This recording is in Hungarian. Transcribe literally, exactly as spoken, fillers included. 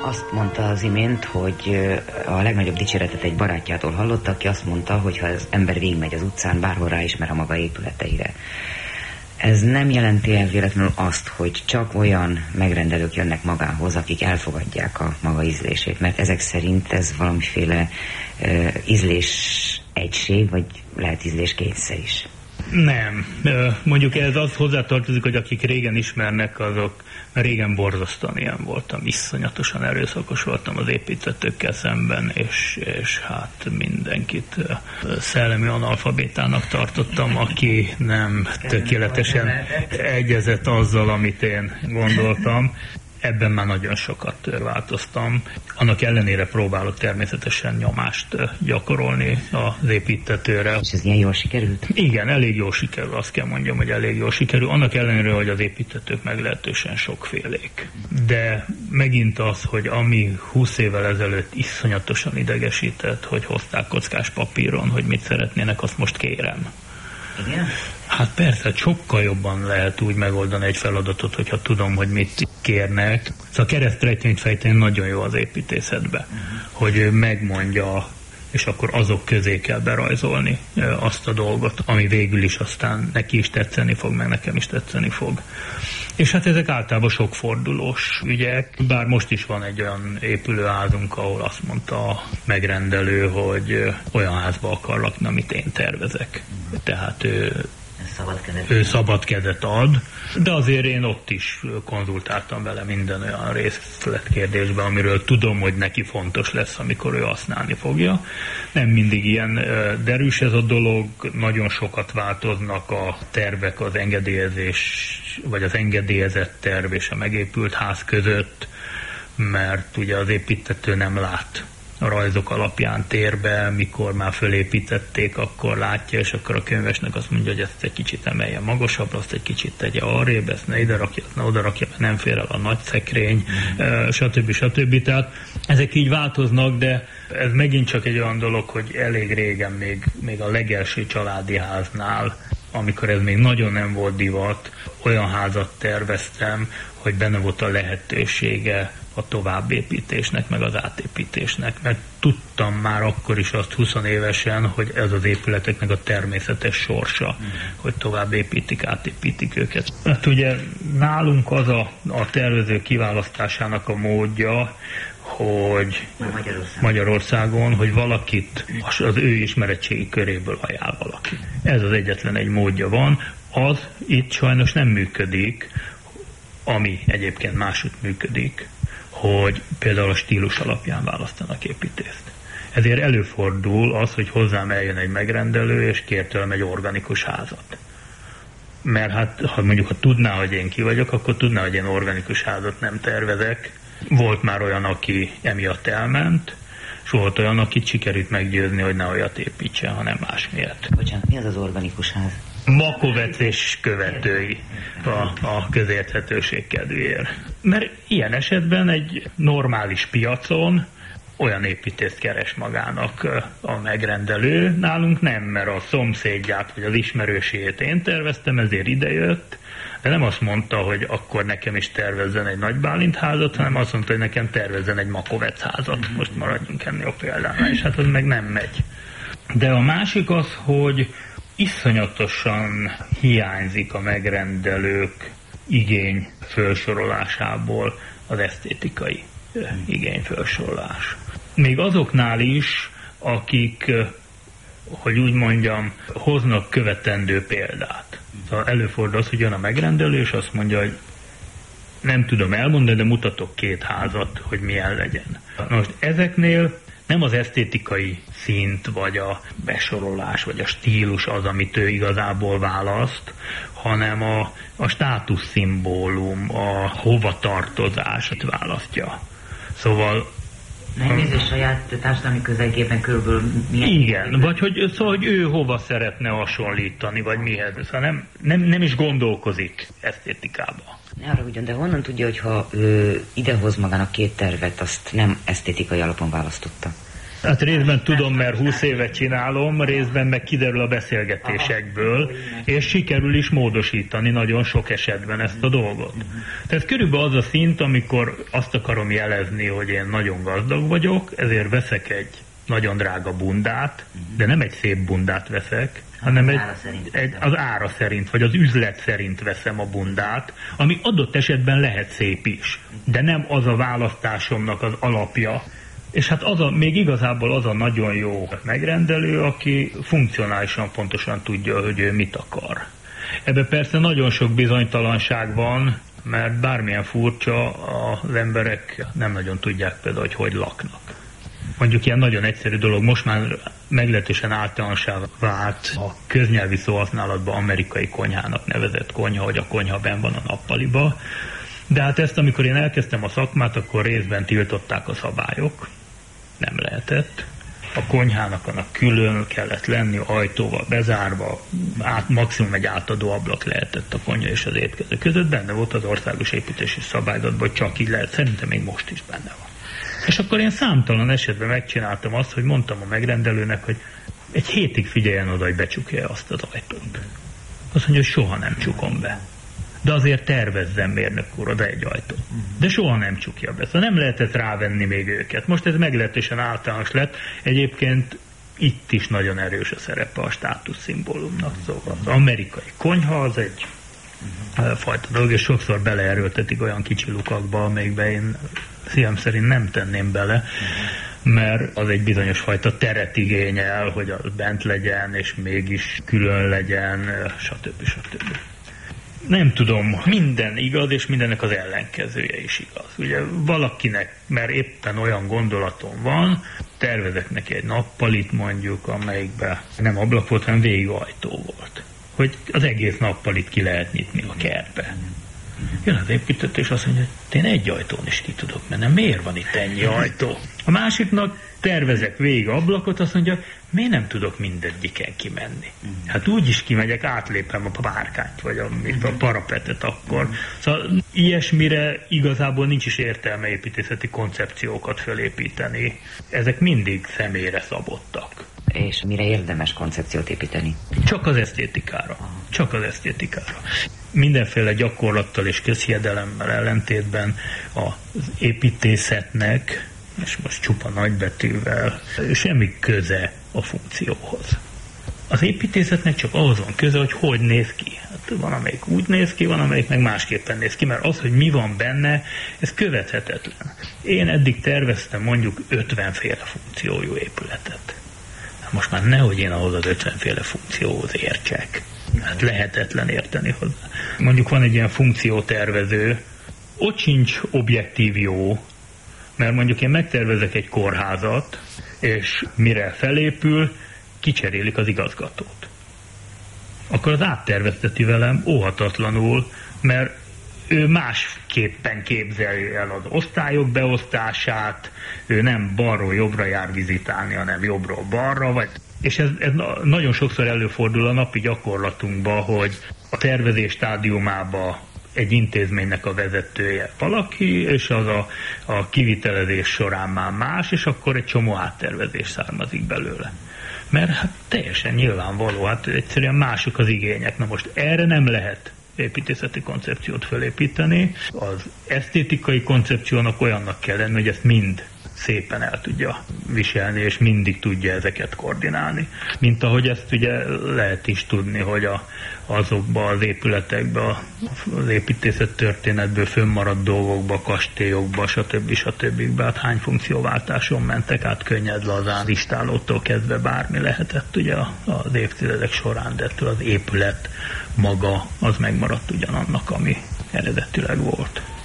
Azt mondta az imént, hogy a legnagyobb dicséretet egy barátjától hallotta, aki azt mondta, hogy ha az ember végigmegy az utcán, bárhol ráismer a maga épületeire. Ez nem jelenti el véletlenül azt, hogy csak olyan megrendelők jönnek magához, akik elfogadják a maga ízlését, mert ezek szerint ez valamiféle uh, ízlés egység, vagy lehet ízlés kényszer is. Nem. Mondjuk ez az hozzátartozik, hogy akik régen ismernek, azok, mert régen borzasztóan ilyen voltam, iszonyatosan erőszakos voltam az építtetőkkel szemben, és, és hát mindenkit szellemi analfabétának tartottam, aki nem tökéletesen egyezett azzal, amit én gondoltam. Ebben már nagyon sokat változtam. Annak ellenére próbálok természetesen nyomást gyakorolni az építtetőre. És ez ilyen jól sikerült? Igen, elég jól sikerül, azt kell mondjam, hogy elég jól sikerül. Annak ellenére, hogy az építtetők meglehetősen sokfélék. De megint az, hogy ami húsz évvel ezelőtt iszonyatosan idegesített, hogy hozták kockás papíron, hogy mit szeretnének, azt most kérem. Igen? Hát persze, sokkal jobban lehet úgy megoldani egy feladatot, hogyha tudom, hogy mit kérnek. Szóval a keresztrejtvényt fejteni nagyon jó az építészetben, uh-huh. hogy megmondja, és akkor azok közé kell berajzolni azt a dolgot, ami végül is aztán neki is tetszeni fog, meg nekem is tetszeni fog. És hát ezek általában sokfordulós ügyek, bár most is van egy olyan épülőházunk, ahol azt mondta a megrendelő, hogy olyan házba akar lakni, amit én tervezek. Tehát ő Szabad kezet. ő szabad kezet ad, de azért én ott is konzultáltam vele minden olyan részletkérdésben, amiről tudom, hogy neki fontos lesz, amikor ő használni fogja. Nem mindig ilyen derűs ez a dolog, nagyon sokat változnak a tervek, az engedélyezés, vagy az engedélyezett terv és a megépült ház között, mert ugye az építtető nem lát a rajzok alapján térbe, mikor már fölépítették, akkor látja, és akkor a könyvesnek azt mondja, hogy ezt egy kicsit emelje magasabbra, azt egy kicsit tegye arrébb, ezt ne ide rakja, ezt ne oda rakja, mert nem fér el a nagy szekrény, mm. stb. stb. Tehát ezek így változnak, de ez megint csak egy olyan dolog, hogy elég régen, még, még a legelső családi háznál, amikor ez még nagyon nem volt divat, olyan házat terveztem, hogy benne volt a lehetősége a továbbépítésnek, meg az átépítésnek, mert tudtam már akkor is azt húsz évesen, hogy ez az épületeknek a természetes sorsa, mm. hogy továbbépítik, átépítik őket. Hát ugye nálunk az a, a tervező kiválasztásának a módja, hogy Magyarországon. Magyarországon, hogy valakit az ő ismeretségi köréből ajánl valaki. Ez az egyetlen egy módja van, az itt sajnos nem működik, ami egyébként máshogy működik, hogy például a stílus alapján választanak építést. Ezért előfordul az, hogy hozzám eljön egy megrendelő, és kér tőlem egy organikus házat. Mert hát, ha mondjuk, ha tudná, hogy én ki vagyok, akkor tudná, hogy én organikus házat nem tervezek. Volt már olyan, aki emiatt elment, és volt olyan, akit sikerült meggyőzni, hogy ne olyat építsen, hanem más miatt. Bocsánat, mi az az organikus ház? Makovec és követői a, a közérthetőség kedvéért. Mert ilyen esetben egy normális piacon olyan építést keres magának a megrendelő. Nálunk nem, mert a szomszédját vagy az ismerőségét én terveztem, ezért idejött, de nem azt mondta, hogy akkor nekem is tervezzen egy Nagy Bálint házat, hanem azt mondta, hogy nekem tervezzen egy Makovec házat. Most maradjunk ennél a példánál, és hát az meg nem megy. De a másik az, hogy iszonyatosan hiányzik a megrendelők igény felsorolásából az esztétikai igény felsorolás. Még azoknál is, akik, hogy úgy mondjam, hoznak követendő példát. Szóval előfordul az, hogy jön a megrendelő, és azt mondja, hogy nem tudom elmondani, de mutatok két házat, hogy milyen legyen. Na most ezeknél nem az esztétikai szint, vagy a besorolás, vagy a stílus az, amit ő igazából választ, hanem a, a státuszszimbólum, a hovatartozást választja. Szóval Megnézni a saját társadalmi közelgében körülbelül milyen... Igen, vagy hogy, szóval, hogy ő hova szeretne hasonlítani, vagy mihez. Szóval nem, nem, nem is gondolkozik esztétikába. Ne arra ugyan, de honnan tudja, hogy ha ő idehoz magának két tervet, azt nem esztétikai alapon választotta? Hát részben tudom, mert húsz évet csinálom, részben meg kiderül a beszélgetésekből, és sikerül is módosítani nagyon sok esetben ezt a dolgot. Tehát körülbelül az a szint, amikor azt akarom jelezni, hogy én nagyon gazdag vagyok, ezért veszek egy nagyon drága bundát, de nem egy szép bundát veszek, hanem egy, egy, az ára szerint, vagy az üzlet szerint veszem a bundát, ami adott esetben lehet szép is, de nem az a választásomnak az alapja. És hát az a, még igazából az a nagyon jó megrendelő, aki funkcionálisan pontosan tudja, hogy ő mit akar. Ebben persze nagyon sok bizonytalanság van, mert bármilyen furcsa, az emberek nem nagyon tudják például, hogy hogy laknak. Mondjuk ilyen nagyon egyszerű dolog, most már meglehetősen általánossá vált a köznyelvi szóhasználatban amerikai konyhának nevezett konyha, hogy a konyha benn van a nappaliba. De hát ezt, amikor én elkezdtem a szakmát, akkor részben tiltották a szabályok. Nem lehetett. A konyhának annak külön kellett lenni, ajtóval bezárva, át, maximum egy átadó ablak lehetett a konyha és az étkező között. Benne volt az országos építési szabályzatban, hogy csak így lehet. Szerintem még most is benne van. És akkor én számtalan esetben megcsináltam azt, hogy mondtam a megrendelőnek, hogy egy hétig figyeljen oda, hogy becsukja azt az ajtót. Azt mondja, hogy soha nem csukom be. De azért tervezzem, mérnök úr, oda egy ajtót. De soha nem csukja be. Szóval nem lehetett rávenni még őket. Most ez meglehetősen általános lett. Egyébként itt is nagyon erős a szerepe a státuszszimbólumnak. Szóval az amerikai konyha az egy fajta dolog, és sokszor beleerőltetik olyan kicsi lukakba, amelyikbe én szívem szerint nem tenném bele, mert az egy bizonyos fajta teret igényel, hogy az bent legyen, és mégis külön legyen, stb. stb. Nem tudom, minden igaz, és mindennek az ellenkezője is igaz. Ugye valakinek, mert éppen olyan gondolatom van, tervezek neki egy nappalit mondjuk, amelyikben nem ablak volt, hanem végig ajtó volt. Hogy az egész nappalit ki lehet nyitni a kertbe. Jön az építőt, és azt mondja, hogy én egy ajtón is ki tudok menni. Miért van itt ennyi ajtó? A másiknak tervezek végig ablakot, azt mondja, miért nem tudok mindegyiken kimenni? Hát úgy is kimegyek, átlépem a párkányt, vagy a, a parapetet akkor. Szóval ilyesmire igazából nincs is értelme építészeti koncepciókat fölépíteni. Ezek mindig személyre szabottak. És mire érdemes koncepciót építeni? Csak az esztétikára. Csak az esztétikára. Mindenféle gyakorlattal és közhiedelemmel ellentétben az építészetnek, és most csupa nagybetűvel, semmi köze a funkcióhoz. Az építészetnek csak ahhoz van köze, hogy hogy néz ki. Hát van, amelyik úgy néz ki, van, amelyik meg másképpen néz ki, mert az, hogy mi van benne, ez követhetetlen. Én eddig terveztem mondjuk ötvenféle funkciójú épületet. Most már nehogy én ahhoz az ötvenféle funkcióhoz értsek. Hát lehetetlen érteni hozzá. Mondjuk van egy ilyen funkciótervező, ott sincs objektív jó, mert mondjuk én megtervezek egy kórházat, és mire felépül, kicserélik az igazgatót. Akkor az áttervezteti velem óhatatlanul, mert ő másképpen képzeli el az osztályok beosztását, ő nem balról jobbra jár vizitálni, hanem jobbról balra, vagy... És ez, ez nagyon sokszor előfordul a napi gyakorlatunkban, hogy a tervezés stádiumában egy intézménynek a vezetője valaki, és az a, a kivitelezés során már más, és akkor egy csomó áttervezés származik belőle. Mert hát teljesen nyilvánvaló, hát egyszerűen mások az igények. Na most erre nem lehet építészeti koncepciót felépíteni. Az esztétikai koncepciónak olyannak kell lenni, hogy ezt mind szépen el tudja viselni, és mindig tudja ezeket koordinálni. Mint ahogy ezt ugye lehet is tudni, hogy a, azokban az épületekben, az építészet történetből fönnmaradt dolgokba, kastélyokba, stb. stb. Hát hány funkcióváltáson mentek át könnyed lazán, istálótól kezdve bármi lehetett ugye az évtizedek során, de ettől az épület maga az megmaradt ugyanannak, ami eredetileg volt.